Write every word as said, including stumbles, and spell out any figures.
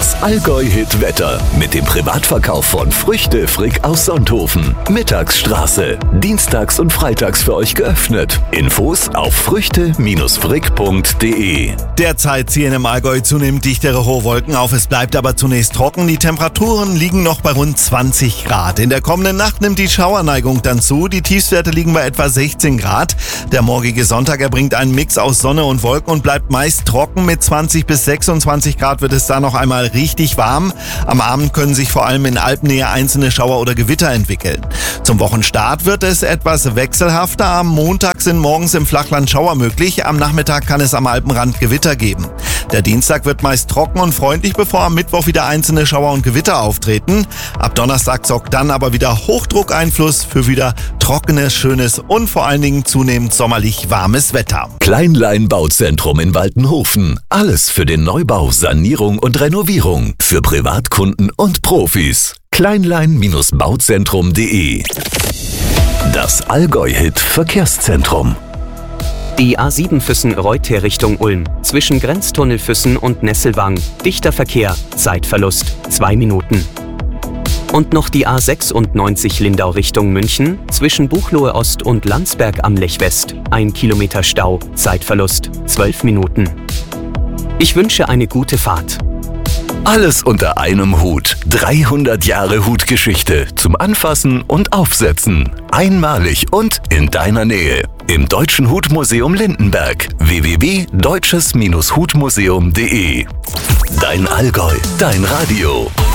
Das Allgäu-Hit-Wetter mit dem Privatverkauf von Früchte Frick aus Sonthofen. Mittagsstraße. Dienstags und freitags für euch geöffnet. Infos auf früchte frick punkt de. Derzeit ziehen im Allgäu zunehmend dichtere hohe Wolken auf. Es bleibt aber zunächst trocken. Die Temperaturen liegen noch bei rund zwanzig Grad. In der kommenden Nacht nimmt die Schauerneigung dann zu. Die Tiefstwerte liegen bei etwa sechzehn Grad. Der morgige Sonntag erbringt einen Mix aus Sonne und Wolken und bleibt meist trocken. Mit zwanzig bis sechsundzwanzig Grad wird es da noch einmal richtig warm. Am Abend können sich vor allem in Alpennähe einzelne Schauer oder Gewitter entwickeln. Zum Wochenstart wird es etwas wechselhafter. Am Montag sind morgens im Flachland Schauer möglich. Am Nachmittag kann es am Alpenrand Gewitter geben. Der Dienstag wird meist trocken und freundlich, bevor am Mittwoch wieder einzelne Schauer und Gewitter auftreten. Ab Donnerstag sorgt dann aber wieder Hochdruckeinfluss für wieder trockenes, schönes und vor allen Dingen zunehmend sommerlich warmes Wetter. Kleinlein Bauzentrum in Waltenhofen. Alles für den Neubau, Sanierung und Renovierung. Für Privatkunden und Profis. kleinlein bauzentrum punkt de. Das Allgäu-Hit Verkehrszentrum. Die A sieben Füssen-Reuter Richtung Ulm. Zwischen Grenztunnel Füssen und Nesselwang. Dichter Verkehr. Zeitverlust. Zwei Minuten. Und noch die A sechsundneunzig Lindau Richtung München. Zwischen Buchloe Ost und Landsberg am Lech West. Ein Kilometer Stau. Zeitverlust. Zwölf Minuten. Ich wünsche eine gute Fahrt. Alles unter einem Hut. dreihundert Jahre Hutgeschichte. Zum Anfassen und Aufsetzen. Einmalig und in deiner Nähe. Im Deutschen Hutmuseum Lindenberg. w w w punkt deutsches Hutmuseum punkt de. Dein Allgäu, dein Radio.